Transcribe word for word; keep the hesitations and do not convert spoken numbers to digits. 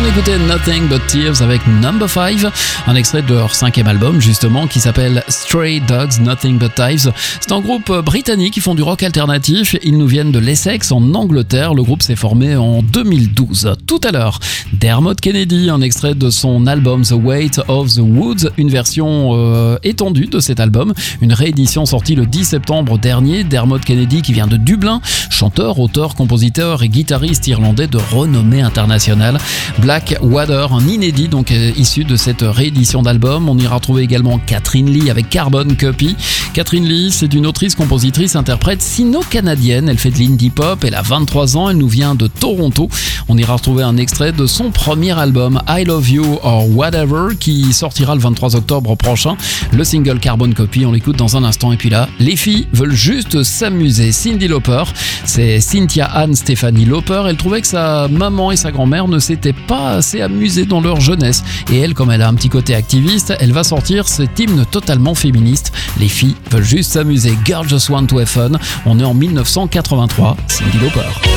écoutait Nothing But Tears avec Number five, un extrait de leur cinquième album justement qui s'appelle Stray Dogs Nothing But Thieves. C'est un groupe britannique qui font du rock alternatif. Ils nous viennent de l'Essex en Angleterre. Le groupe s'est formé en deux mille douze. Tout à l'heure, Dermot Kennedy, un extrait de son album The Weight of the Woods, une version euh, étendue de cet album, une réédition sortie le dix septembre dernier. Dermot Kennedy qui vient de Dublin, chanteur, auteur, compositeur et guitariste irlandais de renommée internationale. Black Water, un inédit donc euh, issu de cette réédition d'album. On ira retrouver également Catherine Lee avec Carbon Copy. Catherine Lee, c'est une autrice, compositrice, interprète sino-canadienne. Elle fait de l'indie pop, elle a vingt-trois ans, elle nous vient de Toronto. On ira retrouver un extrait de son premier album I Love You or Whatever qui sortira le vingt-trois octobre prochain. Le single Carbon Copy, on l'écoute dans un instant. Et puis là, les filles veulent juste s'amuser. Cyndi Lauper, c'est Cynthia Anne Stephanie Lauper. Elle trouvait que sa maman et sa grand-mère ne s'étaient pas assez amusées dans leur jeunesse. Et elle, comme elle a un petit côté activiste, elle va sortir cet hymne totalement féministe. Les filles veulent juste s'amuser. Girls Just Want to Have Fun. On est en dix-neuf cent quatre-vingt-trois. Cyndi Lauper.